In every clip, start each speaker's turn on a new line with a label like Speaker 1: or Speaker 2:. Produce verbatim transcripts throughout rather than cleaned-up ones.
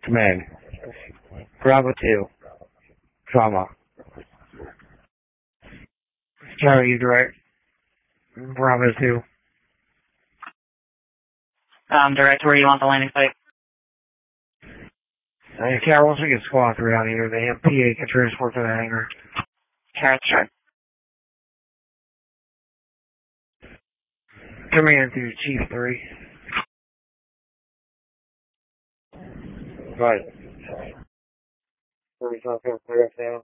Speaker 1: Command. Bravo two. Trauma. Charlie, you direct. Bravo two.
Speaker 2: Um, direct where you want the landing site.
Speaker 1: Hey, Carol, once we get squad three out here, they have P A can transport to the hangar.
Speaker 2: Carrot strike.
Speaker 1: Command to Chief three. Right. Where we talking clear us now?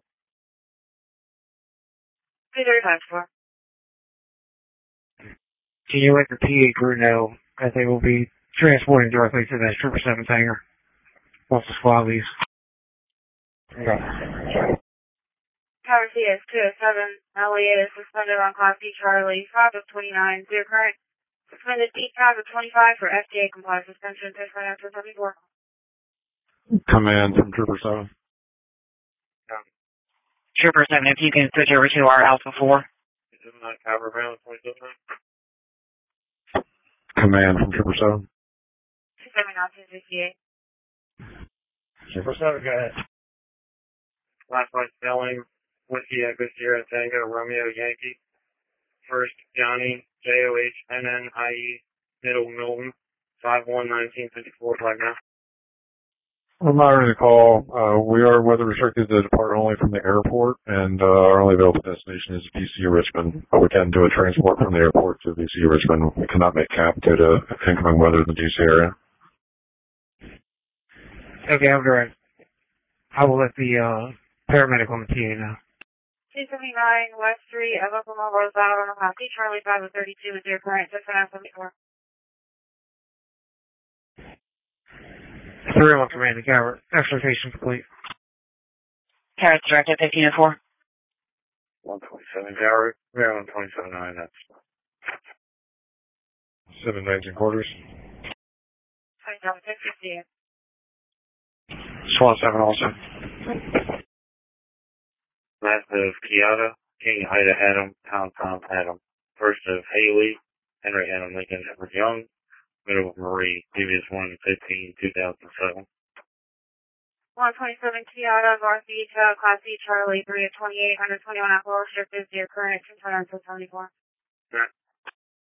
Speaker 2: three thirty-five four.
Speaker 1: Can you let the P A crew know that they will be transporting directly to the Trooper seven's hangar once the squad leaves? Okay.
Speaker 2: Tower C S two oh seven, Elliot is suspended on Class B Charlie, five of twenty-nine, zero current. Suspended P five of twenty-five for F D A compliance suspension, test right after seventy-four.
Speaker 3: Command from Trooper seven.
Speaker 1: Um,
Speaker 2: Trooper seven, if you can switch over to our Alpha four.
Speaker 1: is it not cover around twenty-seven?
Speaker 3: Command from Trooper seven.
Speaker 2: two seventy-nine, two sixty-eight.
Speaker 1: Trooper seven, go ahead. Last night spelling, Whiskey Echo Sierra Tango, Romeo Yankee. First, Johnny, J O H N N I E, Middle Milton, five one nineteen fifty-four, flag now.
Speaker 3: I'm not ready to call. Uh, we are weather restricted to depart only from the airport, and uh, our only available destination is V C Richmond. But we can do a transport from the airport to V C Richmond. We cannot make cap due to incoming weather in the D C area.
Speaker 1: Okay, I'm direct. I will let the uh, paramedic on the P A know.
Speaker 2: two seventy-nine, West Street, of Oklahoma, Rose Island, on Class B Charlie, five of thirty-two, with zero current, test right after seventy-four.
Speaker 1: three one command to Carrot. Extrication complete.
Speaker 2: Carrot's direct at fifteen oh four.
Speaker 1: one twenty-seven Carrot. Yeah, one twenty-seven nine, that's
Speaker 3: seven nineteen quarters.
Speaker 2: twenty-seven, six fifty-eight.
Speaker 1: SWAT seven also. Last of Kiata, King Ida Adam, Tom Tom Adam. First of Haley, Henry Adam Lincoln Edward Young. Middle of Marie, previous one fifteen two thousand seven.
Speaker 2: one twenty-seven Kiata, North Beach, uh, Class B Charlie, three of twenty-eight, one twenty-one Apple, restricted, zero current, two seventy-four.
Speaker 1: Right.